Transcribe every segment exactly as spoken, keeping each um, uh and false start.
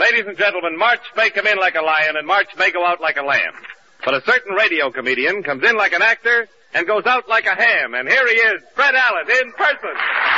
Ladies and gentlemen, March may come in like a lion and March may go out like a lamb. But a certain radio comedian comes in like an actor and goes out like a ham. And here he is, Fred Allen, in person.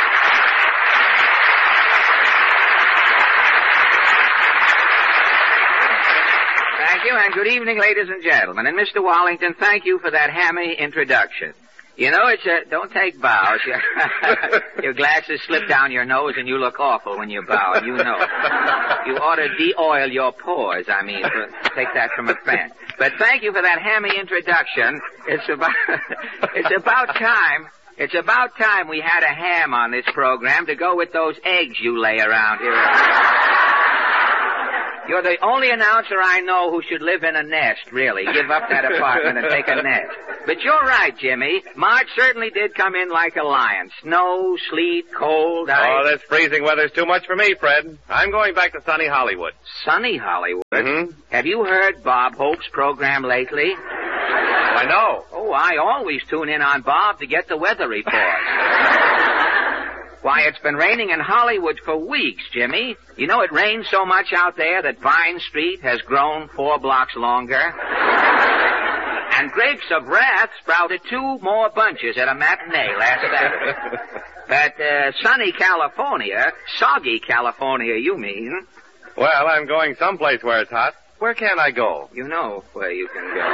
Thank you, and good evening, ladies and gentlemen. And Mister Wallington, thank you for that hammy introduction. You know, it's a... Don't take bows. Your glasses slip down your nose and you look awful when you bow, you know. You ought to de-oil your pores, I mean, for, take that from a friend. But thank you for that hammy introduction. It's about... it's about time... It's about time we had a ham on this program to go with those eggs you lay around here. You're the only announcer I know who should live in a nest, really. Give up that apartment and take a nest. But you're right, Jimmy. March certainly did come in like a lion. Snow, sleet, cold, ice. Oh, this freezing weather's too much for me, Fred. I'm going back to sunny Hollywood. Sunny Hollywood? Mm-hmm. Have you heard Bob Hope's program lately? I know. Oh, I always tune in on Bob to get the weather report. Why, it's been raining in Hollywood for weeks, Jimmy. You know, it rains so much out there that Vine Street has grown four blocks longer. And Grapes of Wrath sprouted two more bunches at a matinee last Saturday. But uh, sunny California, soggy California, you mean? Well, I'm going someplace where it's hot. Where can I go? You know where you can go.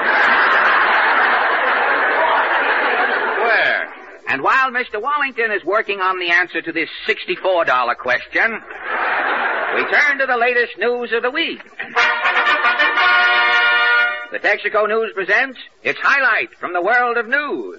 Where? And while Mister Wallington is working on the answer to this sixty-four dollar question, we turn to the latest news of the week. The Texaco News presents its highlight from the world of news.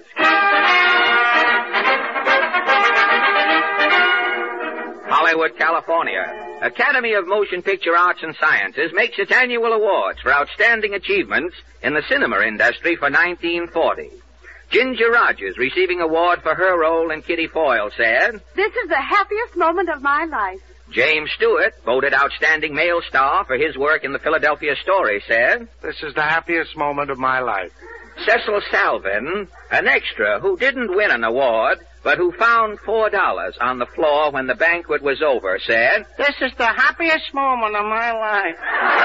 Hollywood, California. Academy of Motion Picture Arts and Sciences makes its annual awards for outstanding achievements in the cinema industry for nineteen forty. Ginger Rogers, receiving award for her role in Kitty Foyle, said, "This is the happiest moment of my life." James Stewart, voted outstanding male star for his work in the Philadelphia Story, said, "This is the happiest moment of my life." Cecil Salvin, an extra who didn't win an award, but who found four dollars on the floor when the banquet was over, said, "This is the happiest moment of my life."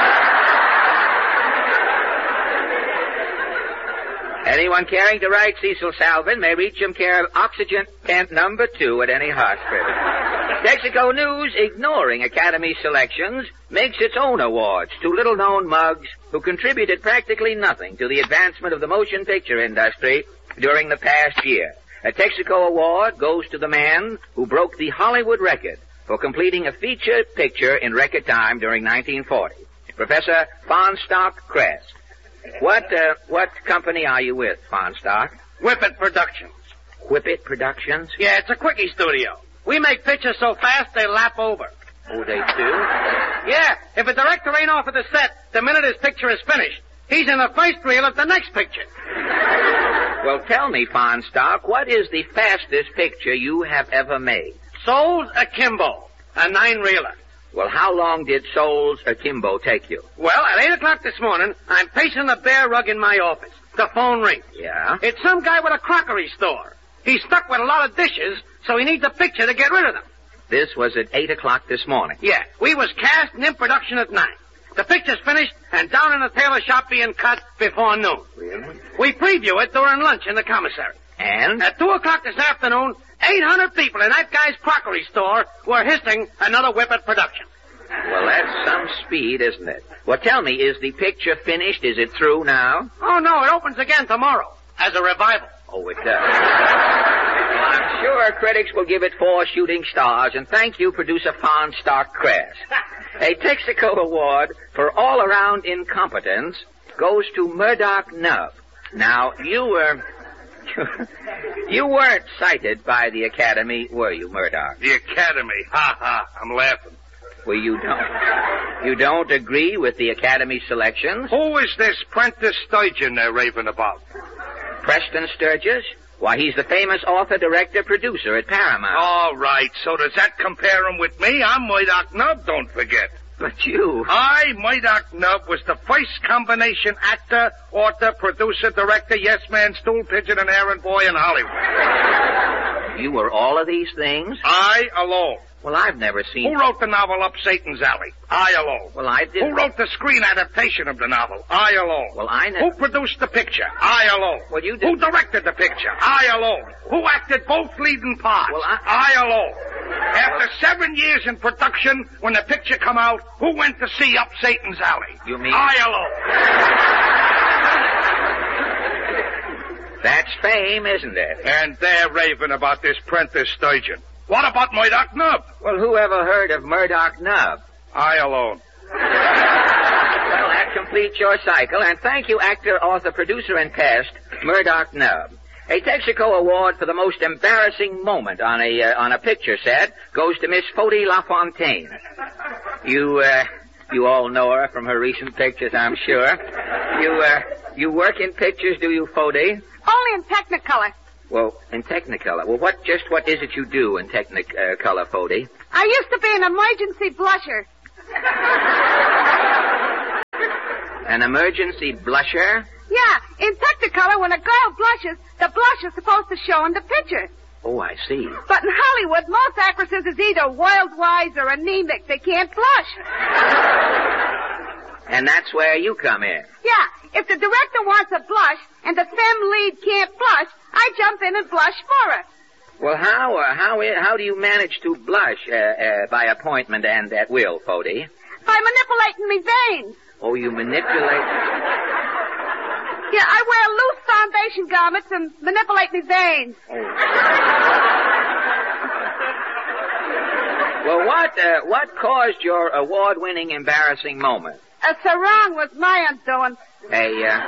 Anyone caring to write Cecil Salvin may reach him care of Oxygen Tent Number Two at any hospital. Texaco News, ignoring Academy selections, makes its own awards to little-known mugs who contributed practically nothing to the advancement of the motion picture industry during the past year. A Texaco award goes to the man who broke the Hollywood record for completing a feature picture in record time during nineteen forty. Professor Fahnestock Kress. What, uh, what company are you with, Fahnestock? Whippet Productions. Whippet Productions? Yeah, it's a quickie studio. We make pictures so fast they lap over. Oh, they do? Yeah, if a director ain't off at the set the minute his picture is finished, he's in the first reel of the next picture. Well, tell me, Fahnestock, what is the fastest picture you have ever made? Souls Akimbo, a nine-reeler. Well, how long did Souls Akimbo take you? Well, at eight o'clock this morning, I'm pacing the bear rug in my office. The phone rings. Yeah? It's some guy with a crockery store. He's stuck with a lot of dishes, so he needs a picture to get rid of them. This was at eight o'clock this morning. Yeah, we was cast and in production at nine. The picture's finished and down in the tailor shop being cut before noon. Really? We preview it during lunch in the commissary. And? At two o'clock this afternoon, eight hundred people in that guy's crockery store were hissing another Whippet production. Well, that's some speed, isn't it? Well, tell me, is the picture finished? Is it through now? Oh, no, it opens again tomorrow as a revival. Oh, it does. Well, I'm sure critics will give it four shooting stars, and thank you, producer Fahnestock Kress. A Texaco award for all-around incompetence goes to Murdoch Nub. Now, you were... you weren't cited by the Academy, were you, Murdoch? The Academy. Ha ha. I'm laughing. Well, you don't... You don't agree with the Academy selections? Who is this Prentice Sturgeon they're raving about? Preston Sturgis? Why, he's the famous author, director, producer at Paramount. All right, so does that compare him with me? I'm Murdoch Nub, don't forget. But you... I, Murdoch Nub, was the first combination actor, author, producer, director, yes man, stool pigeon, and errand boy in Hollywood. You were all of these things? I alone. Well, I've never seen... Who wrote the novel Up Satan's Alley? I alone. Well, I didn't... Who wrote the screen adaptation of the novel? I alone. Well, I never... Who produced the picture? I alone. Well, you did... Who directed the picture? I alone. Who acted both leading parts? Well, I... I alone. After seven years in production, when the picture come out, who went to see Up Satan's Alley? You mean... I alone. That's fame, isn't it? And they're raving about this Prentice Sturgeon. What about Murdoch Nub? Well, who ever heard of Murdoch Nub? I alone. Well, that completes your cycle, and thank you, actor, author, producer, and cast, Murdoch Nub. A Texaco Award for the most embarrassing moment on a uh, on a picture set goes to Miss Fody LaFontaine. You uh, you all know her from her recent pictures, I'm sure. You uh, you work in pictures, do you, Fody? Only in Technicolor. Well, in Technicolor. Well, what just what is it you do in Technicolor, Fody? I used to be an emergency blusher. An emergency blusher? Yeah, in Technicolor, when a girl blushes, the blush is supposed to show in the picture. Oh, I see. But in Hollywood, most actresses is either world-wise or anemic. They can't blush. And that's where you come in. Yeah, if the director wants a blush and the femme lead can't blush, I jump in and blush for her. Well, how uh, how i- how do you manage to blush uh, uh, by appointment and at will, Fody? By manipulating me veins. Oh, you manipulate... Yeah, I wear loose foundation garments and manipulate me veins. Well, what uh, what caused your award-winning embarrassing moment? A sarong was my undoing. A uh,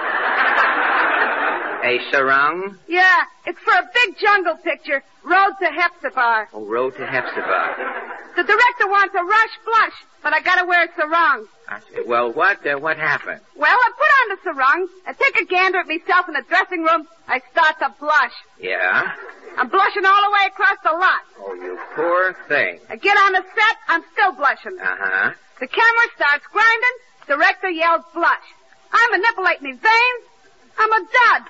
a sarong? Yeah, it's for a big jungle picture, Road to Hepzibah. Oh, Road to Hepzibah. The director wants a rush blush, but I gotta wear a sarong. I see. Well, what uh, what happened? Well, I put on the sarong, I take a gander at myself in the dressing room, I start to blush. Yeah? I'm blushing all the way across the lot. Oh, you poor thing. I get on the set, I'm still blushing. Uh-huh. The camera starts grinding, director yells blush. I manipulate me veins, I'm a dud.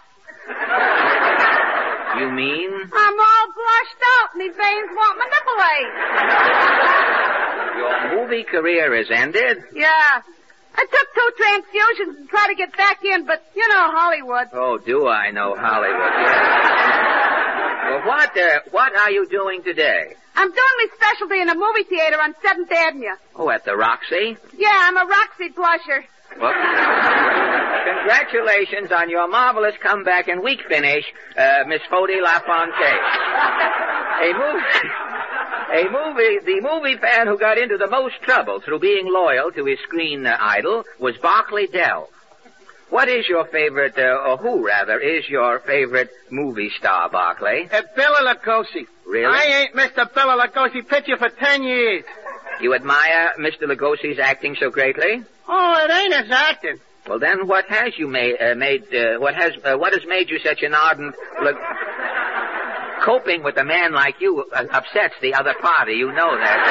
You mean? I'm all blushed out, me veins won't manipulate. Your movie career is ended? Yeah. I took two transfusions and tried to get back in, but you know Hollywood. Oh, do I know Hollywood? Well, what, uh, what are you doing today? I'm doing my specialty in a movie theater on seventh Avenue. Oh, at the Roxy? Yeah, I'm a Roxy blusher. Well, congratulations on your marvelous comeback and week finish, uh, Miss Fody LaFontaine. A movie, a movie, the movie fan who got into the most trouble through being loyal to his screen uh, idol was Barclay Dell. What is your favorite, uh, or who rather, is your favorite movie star, Barclay? Uh, Bela Lugosi. Really? I ain't Mister Bela Lugosi picture for ten years. You admire Mister Lugosi's acting so greatly? Oh, it ain't his acting. Well, then, what has you made? Uh, made uh, what has uh, what has made you such an ardent? Lu- Coping with a man like you uh, upsets the other party. You know that.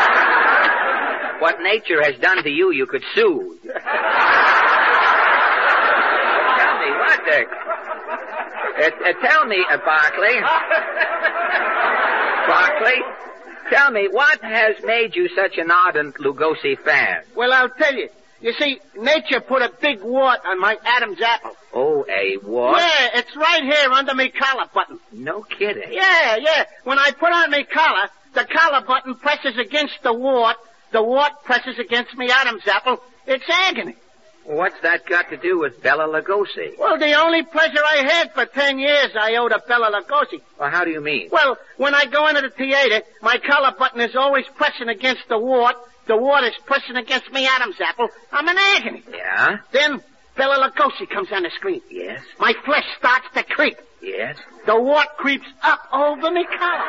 What nature has done to you, you could sue. Tell me what the. Uh, uh, tell me, uh, Barclay. Barclay. Tell me, what has made you such an ardent Lugosi fan? Well, I'll tell you. You see, nature put a big wart on my Adam's apple. Oh, a what? Yeah, it's right here under me collar button. No kidding. Yeah, yeah. When I put on me collar, the collar button presses against the wart. The wart presses against me Adam's apple. It's agony. What's that got to do with Bela Lugosi? Well, the only pleasure I had for ten years I owed to Bela Lugosi. Well, how do you mean? Well, when I go into the theater, my collar button is always pressing against the wart. The wart is pressing against me Adam's apple. I'm in agony. Yeah? Then Bela Lugosi comes on the screen. Yes? My flesh starts to creep. Yes? The wart creeps up over me collar.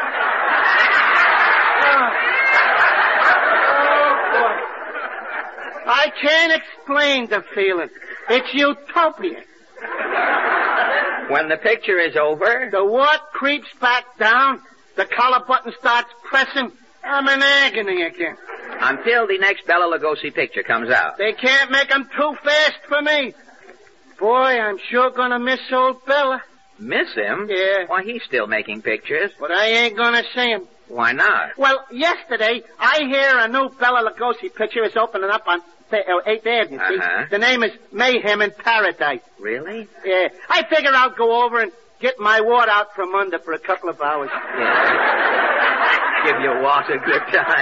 Oh. Oh, boy. I can't explain the feeling. It's utopia. When the picture is over? The wart creeps back down. The collar button starts pressing. I'm in agony again. Until the next Bela Lugosi picture comes out. They can't make 'em too fast for me. Boy, I'm sure gonna miss old Bela. Miss him? Yeah. Why, he's still making pictures. But I ain't gonna see him. Why not? Well, yesterday, I hear a new Bela Lugosi picture is opening up on th- uh, eighth Avenue, see? Uh-huh. The name is Mayhem in Paradise. Really? Yeah. I figure I'll go over and get my wart out from under for a couple of hours. Yeah. Give your wart a good time.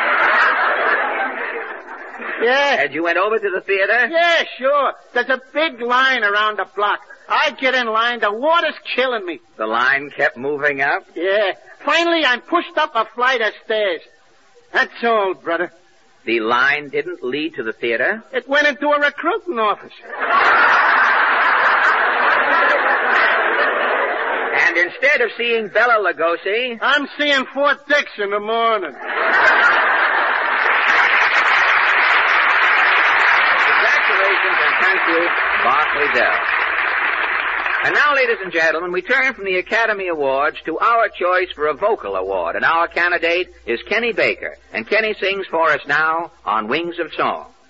Yeah. And you went over to the theater? Yeah, sure. There's a big line around the block. I get in line, the water's killing me. The line kept moving up? Yeah. Finally, I'm pushed up a flight of stairs. That's all, brother. The line didn't lead to the theater? It went into a recruiting office. And instead of seeing Bela Lugosi... I'm seeing Fort Dix in the morning. Congratulations and thank you, Barclay Dell. And now, ladies and gentlemen, we turn from the Academy Awards to our choice for a vocal award. And our candidate is Kenny Baker. And Kenny sings for us now on Wings of Song.